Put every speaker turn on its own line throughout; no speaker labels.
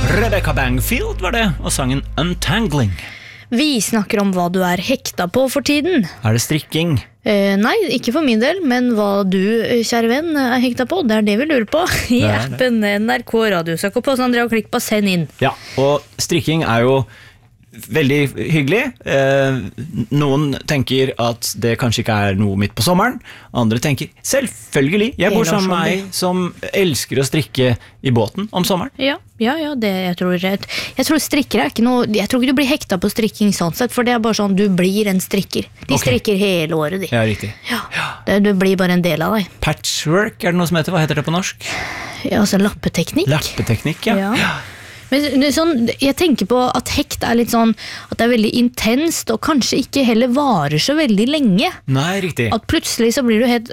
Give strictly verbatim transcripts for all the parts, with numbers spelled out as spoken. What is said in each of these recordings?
Rebecca Bangfield var det, og sangen Untangling.
Vi snakker om hva du er hekta på for tiden.
Er det strikking?
Eh, nei, ikke for min del, men hva du, kjære venn, er hekta på, det er det vi lurer på. I
Det er det.
appen N R K Radio. Søk opp oss, Andrea, og klikk på send inn.
Ja, og strikking er jo veldig hyggelig. Eh, noen tenker at det kanskje ikke er noe midt på sommeren. Andre tenker, selvfølgelig, jeg bor sammen med meg som elsker å strikke i båten om sommeren.
Ja, ja, ja det, jeg, tror, jeg, jeg tror strikker er ikke noe. Jeg tror ikke du blir hekta på strikking sånn sett, for det er bare sånn, du blir en strikker. De
Ok.
strikker hele året, de.
Ja, riktig.
Ja, det, du blir bare en del av deg.
Patchwork, er det noe som heter? Hva heter det på norsk?
Ja, altså lappeteknikk.
Lappeteknikk, ja.
Ja. Men det er sånn, jeg tenker på at hekt er litt sånn, at det er veldig intenst, og kanskje ikke heller varer så veldig lenge.
Nei, riktig.
At plutselig så blir du helt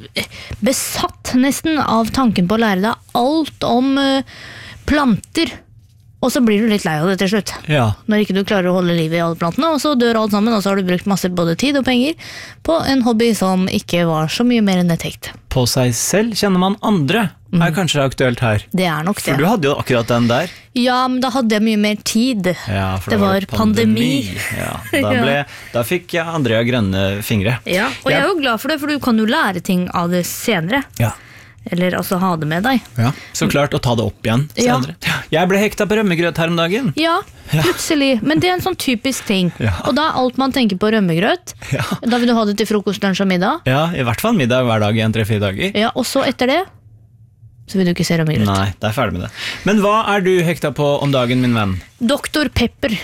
besatt nesten av tanken på å lære deg alt om eh, planter. Og så blir du litt lei av det til slutt.
Ja.
Når ikke du klarer å holde liv i alle plantene, og så dør alt sammen, og så har du brukt masse både tid og penger på en hobby som ikke var så mye mer enn et hekt.
På seg selv kjenner man andre, er kanskje aktuelt her.
Det er nok det.
For du hadde jo akkurat den der.
Ja, men da hadde jeg mye mer tid.
Ja, for
det
da
var pandemi.
Ja, da, ble, da fikk jeg Andrea grønne fingre.
Ja, og jeg er jo glad for det, for du kan jo lære ting av det senere.
Ja.
Eller altså ha det med deg.
Ja, så klart å ta det opp igjen senere. Ja. Jeg ble hekta på rømmegrøt her om dagen.
Ja, plutselig. Men det er en sånn typisk ting.
Ja.
Og da er alt man tenker på rømmegrøt.
Ja.
Da vil du ha det til frokost, lunsj og middag.
Ja, i hvert fall middag hver dag i en tre-fire dager.
Ja, og så etter det, så vil du ikke se rømmegrøt.
Nei, det er ferdig med det. Men hva er du hekta på om dagen, min venn?
doktor Pepper.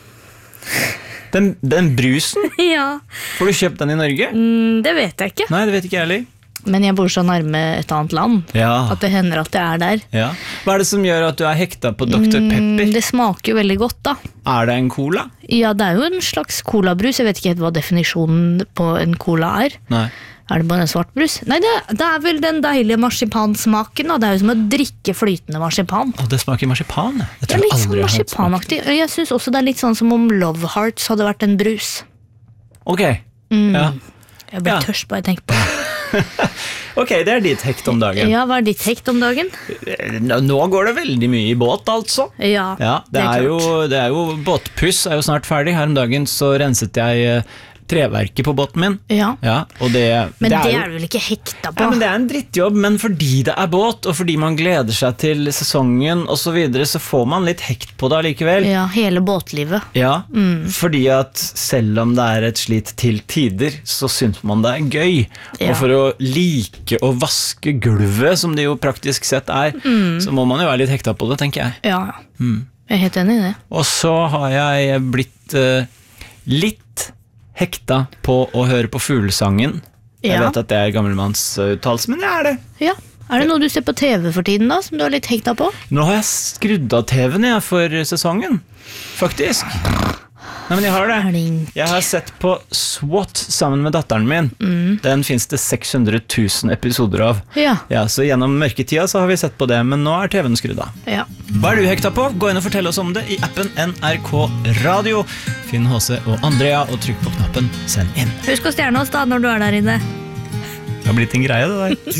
Den, den brusen?
Ja,
Får du kjøpt den i Norge?
mm, det vet jeg ikke.
Nei, det vet ikke jeg heller.
Men jeg bor så nærme et annet land,
Ja.
at det hender at det er der.
Ja. Hva er det som gjør at du er hekta på doktor Pepper?
Mm, det smaker jo veldig godt da.
Er det en cola?
Ja, det er jo en slags colabrus. Jeg vet ikke helt hva definisjonen på en cola er.
Nei.
Er det bare en svart brus? Nei, det, det er vel den deilige marsipansmaken da. Det er jo som å drikke flytende marsipan.
Å, det smaker marsipan. Det
Det er
tror jeg
litt
aldri
sånn
jeg har smakt.
marsipanaktig. Jeg synes også det er litt sånn som om Love Hearts hadde vært en brus.
Ok, ja.
Jeg blir
Ja.
tørst bare jeg tenker på det.
Ok, det er ditt hekt om dagen.
Ja, hva er ditt hekt om dagen?
Nå går det veldig mye i båt, altså.
Ja,
Ja, det, er jo, det er jo båtpuss er jo snart ferdig. Her om dagen så renset jeg eh, treverket på båten min.
Ja.
Ja, og det,
Men det er,
jo,
du vel ikke hekta på?
ja, men det er en drittjobb, men fordi det er båt, og fordi man gleder seg til sesongen og så videre, så får man litt hekt på det likevel.
Ja, hele båtlivet.
Ja, fordi at selv om det er et slit til tider, så synes man det er gøy.
Ja.
Og for å like å vaske gulvet, som det jo praktisk sett er, så må man jo være litt hekta på det, tenker jeg.
Ja, ja. Jeg er helt enig i det.
Og så har jeg blitt eh, litt hekta på å høre på fuglesangen. Jeg
Ja.
vet at det er gammelmannsuttalelse, men det er det.
Ja. Er det noe du ser på T V for tiden da, som du er litt hekta på?
Nå har jeg skrudd av T V-en jeg for sesongen, faktisk. Nei, men jeg har det.
Flink.
Jeg har sett på SWAT sammen med datteren min. Den finnes det seks hundre tusen episoder av.
Ja.
Ja, så gjennom mørketida så har vi sett på det, men nå er T V-en skrudd av.
Ja.
Hva er du hekta på? Gå inn og fortell oss om det i appen N R K Radio. Finn H C og Andrea og trykk på knappen Send inn.
Husk å stjerne oss da når du er der inne.
Det har blitt en greie det der.